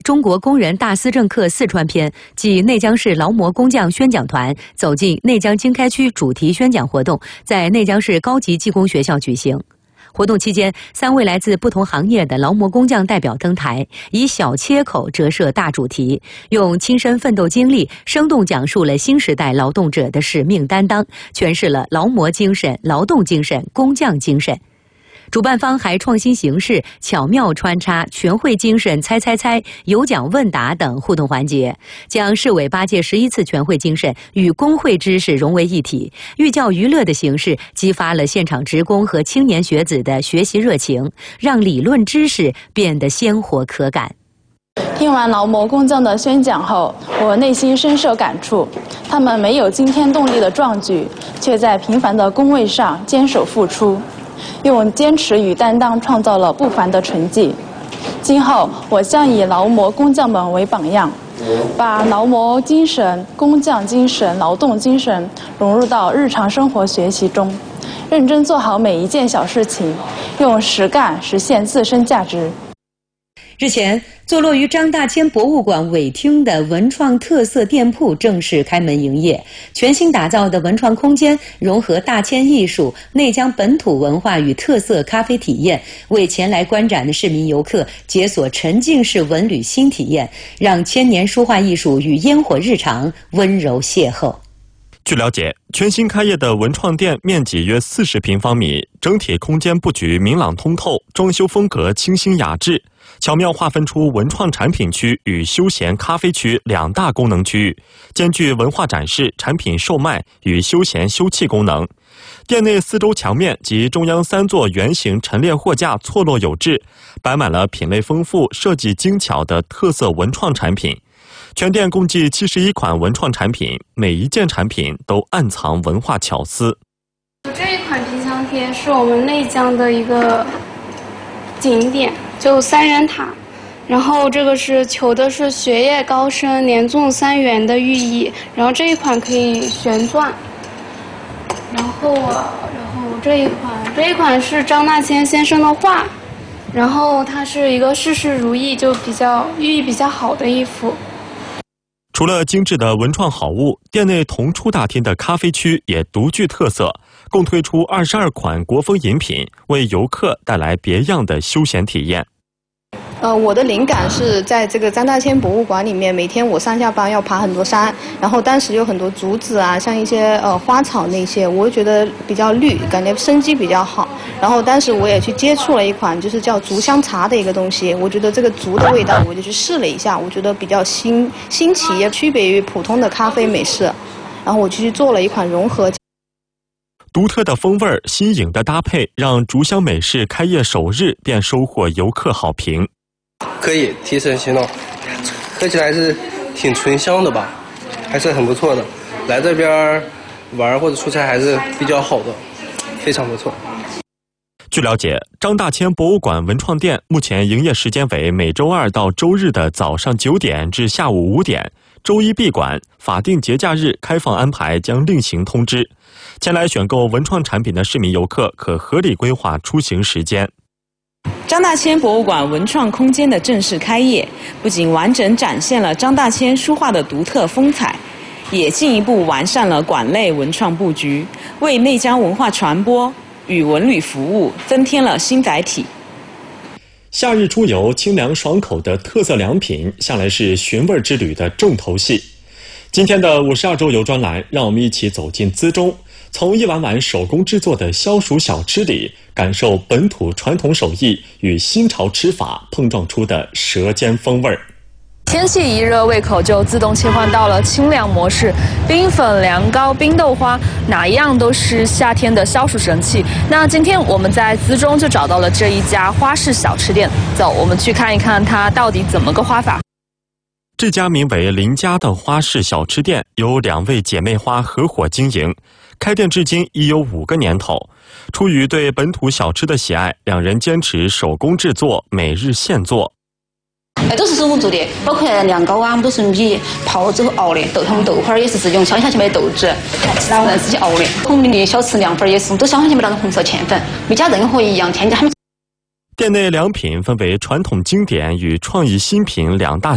中国工人大思政课四川篇暨内江市劳模工匠宣讲团走进内江经开区主题宣讲活动在内江市高级技工学校举行。活动期间，3位来自不同行业的劳模工匠代表登台，以小切口折射大主题，用亲身奋斗经历生动讲述了新时代劳动者的使命担当，诠释了劳模精神、劳动精神、工匠精神。主办方还创新形式，巧妙穿插全会精神、猜猜猜、有奖问答等互动环节，将市委8届11次全会精神与工会知识融为一体，寓教于乐的形式激发了现场职工和青年学子的学习热情，让理论知识变得鲜活可感。 听完劳模工匠的宣讲后，我内心深受感触。他们没有惊天动地的壮举，却在平凡的工位上坚守付出，用坚持与担当创造了不凡的成绩。今后我将以劳模工匠们为榜样，把劳模精神、工匠精神、劳动精神融入到日常生活学习中，认真做好每一件小事情，用实干实现自身价值。 日前，坐落于张大千博物馆委厅的文创特色店铺正式开门营业。全新打造的文创空间融合大千艺术、内江本土文化与特色咖啡体验，为前来观展的市民游客解锁沉浸式文旅新体验，让千年书画艺术与烟火日常温柔邂逅。 据了解，全新开业的文创店面积约40平方米，整体空间布局明朗通透，装修风格清新雅致，巧妙划分出文创产品区与休闲咖啡区2大功能区域，兼具文化展示、产品售卖与休闲休憩功能。店内4周墙面及中央3座圆形陈列货架错落有致，摆满了品类丰富、设计精巧的特色文创产品。全店共计71款文创产品，每一件产品都暗藏文化巧思。 这一款皮箱贴是我们内江的一个景点，就3元塔，然后这个是求的是学业高升、年纵3元的寓意，然后这一款可以旋转，然后这一款是张大千先生的画，然后它是一个事事如意，就寓意比较好的一幅。 除了精致的文创好物，店内同出大厅的咖啡区也独具特色，共推出22款国风饮品，为游客带来别样的休闲体验。 我的灵感是在这个张大千博物馆里面，每天我上下班要爬很多山，然后当时有很多竹子啊，像一些花草那些，我觉得比较绿，感觉生机比较好。然后当时我也去接触了一款就是叫竹香茶的一个东西，我觉得这个竹的味道，我就去试了一下，我觉得比较新奇，也区别于普通的咖啡美式。然后我就去做了一款融合。 独特的风味、新颖的搭配，让竹香美式开业首日便收获游客好评。 可以提神醒脑，喝起来还是挺醇香的吧，还是很不错的。来这边玩或者出差还是比较好的，非常不错。 据了解，张大千博物馆文创店目前营业时间为每周2到周日的早上9点至下午5点，周一闭馆，法定节假日开放安排将另行通知。前来选购文创产品的市民游客可合理规划出行时间。 张大千博物馆文创空间的正式开业，不仅完整展现了张大千书画的独特风采，也进一步完善了馆内文创布局，为内江文化传播与文旅服务增添了新载体。 夏日出游清凉爽口的特色良品，向来是寻味之旅的重头戏。今天的52周游专栏，让我们一起走进资中，从一碗碗手工制作的消暑小吃里，感受本土传统手艺与新潮吃法碰撞出的舌尖风味儿。 天气一热，胃口就自动切换到了清凉模式。冰粉、凉糕、冰豆花，哪一样都是夏天的消暑神器。那今天我们在资中就找到了这一家花式小吃店，走，我们去看一看它到底怎么个花法。 这家名为林家的花式小吃店由2位姐妹花合伙经营，开店至今已有5个年头。出于对本土小吃的喜爱，两人坚持手工制作，每日现做。 都是手工做的，包括凉糕啊，我们都是米泡了之后熬的，豆汤豆花也是自己用消下去买豆汁，然后自己熬的。我们的小吃凉粉也是，都消下去买那种红色芡粉，没加任何一样添加。 店内良品分为传统经典与创意新品2大